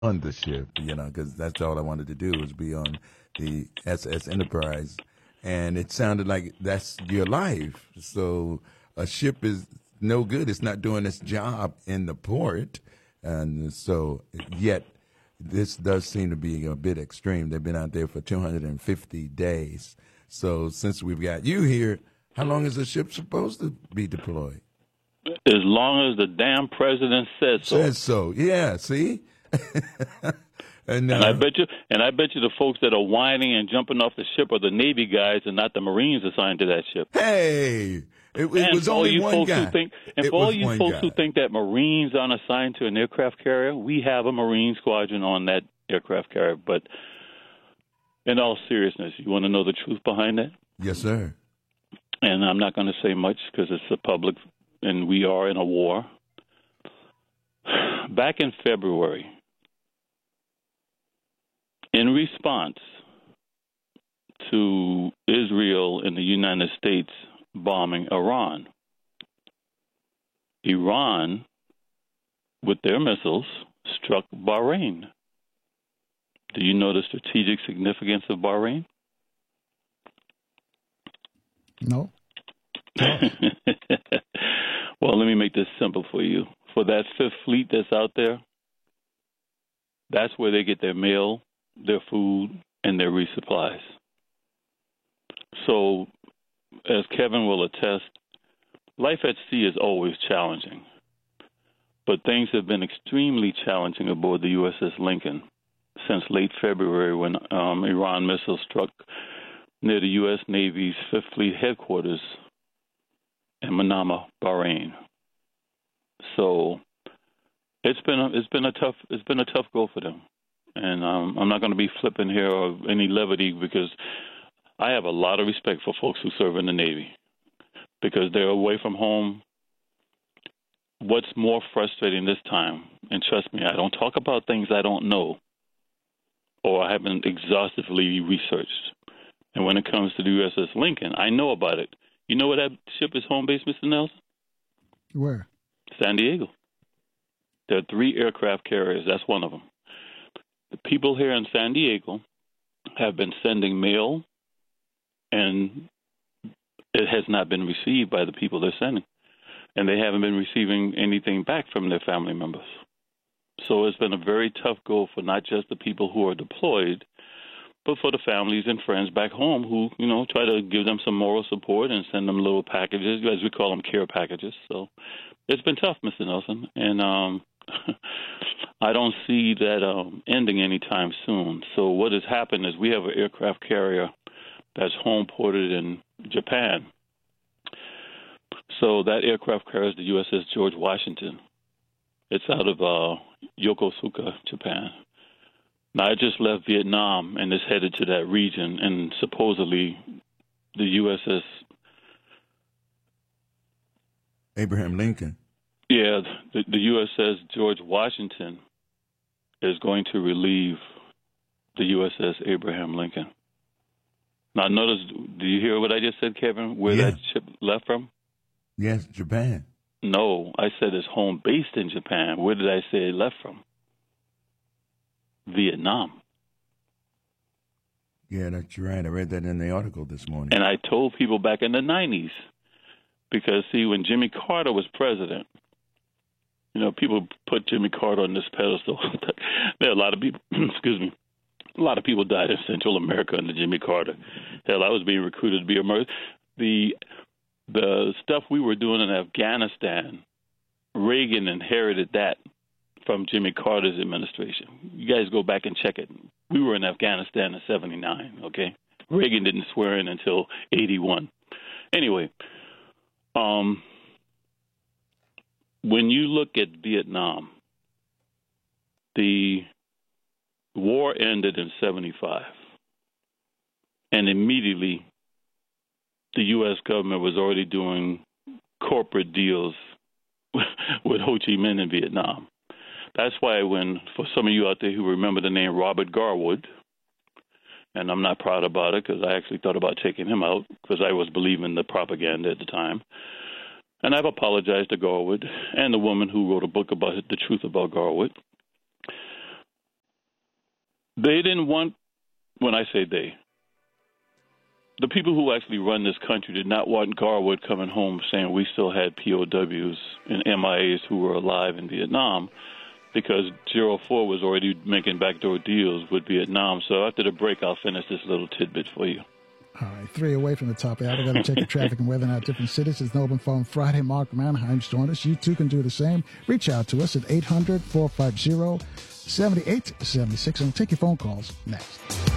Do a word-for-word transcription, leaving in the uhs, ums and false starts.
on the ship, you know, because that's all I wanted to do was be on the S S Enterprise, and it sounded like that's your life. So a ship is no good; it's not doing its job in the port, and so yet this does seem to be a bit extreme. They've been out there for two hundred fifty days. So since we've got you here, how long is the ship supposed to be deployed? As long as the damn president says so. Says so. Yeah. See. and And I uh, bet you, and I bet you, the folks that are whining and jumping off the ship are the Navy guys and not the Marines assigned to that ship. hey, it, it And was for all only you one folks who guy. think, and It for all was you one folks guy. who think that Marines aren't assigned to an aircraft carrier, we have a Marine squadron on that aircraft carrier. But in all seriousness, you want to know the truth behind that? Yes, sir. And I'm not going to say much because it's a public, and we are in a war. Back in February, in response to Israel and the United States bombing Iran, Iran, with their missiles, struck Bahrain. Do you know the strategic significance of Bahrain? No. Well, let me make this simple for you. For that Fifth Fleet that's out there, that's where they get their mail, their food, and their resupplies. So, as Kevin will attest, life at sea is always challenging. But things have been extremely challenging aboard the U S S Lincoln since late February when um, Iran missiles struck near the U S Navy's Fifth Fleet headquarters in Manama, Bahrain. So it's been a, it's been a tough it's been a tough go for them, and um, I'm not going to be flippant here or any levity because I have a lot of respect for folks who serve in the Navy because they're away from home. What's more frustrating this time, and trust me, I don't talk about things I don't know or I haven't exhaustively researched. And when it comes to the U S S Lincoln, I know about it. You know where that ship is home base, Mister Nelson? Where? San Diego. There are three aircraft carriers. That's one of them. The people here in San Diego have been sending mail, and it has not been received by the people they're sending. And they haven't been receiving anything back from their family members. So it's been a very tough go for not just the people who are deployed, but for the families and friends back home who, you know, try to give them some moral support and send them little packages, as we call them, care packages. So it's been tough, Mister Nelson, and um, I don't see that um, ending anytime soon. So what has happened is we have an aircraft carrier that's home ported in Japan. So that aircraft carrier is the U S S George Washington. It's out of uh, Yokosuka, Japan. Now, I just left Vietnam and is headed to that region, and supposedly the U S S... Abraham Lincoln. Yeah, the, the U S S George Washington is going to relieve the U S S Abraham Lincoln. Now, notice, do you hear what I just said, Kevin, where Yeah. that ship left from? Yes, Japan. No, I said it's home based in Japan. Where did I say it left from? Vietnam. Yeah, that's right. I read that in the article this morning. And I told people back in the nineties, because, see, when Jimmy Carter was president, you know, people put Jimmy Carter on this pedestal. There are a lot of people, excuse me, a lot of people died in Central America under Jimmy Carter. Hell, I was being recruited to be a murderer. The, the stuff we were doing in Afghanistan, Reagan inherited that from Jimmy Carter's administration. You guys go back and check it. We were in Afghanistan in seventy-nine, okay? Reagan didn't swear in until eighty-one. Anyway, um, when you look at Vietnam, the war ended in seventy-five, and immediately the U S government was already doing corporate deals with Ho Chi Minh in Vietnam. That's why when, for some of you out there who remember the name Robert Garwood, and I'm not proud about it because I actually thought about taking him out because I was believing the propaganda at the time. And I've apologized to Garwood and the woman who wrote a book about it, The Truth About Garwood. They didn't want, when I say they, the people who actually run this country did not want Garwood coming home saying we still had P O Ws and M I As who were alive in Vietnam, because Gerald Ford was already making backdoor deals with Vietnam. So after the break, I'll finish this little tidbit for you. All right, three away from the top hour. We're going to check the traffic and weather in our different cities. It's an open phone Friday. Mark Mannheim's joined us. You too can do the same. Reach out to us at eight hundred, four five zero, seven eight seven six, and we'll take your phone calls next.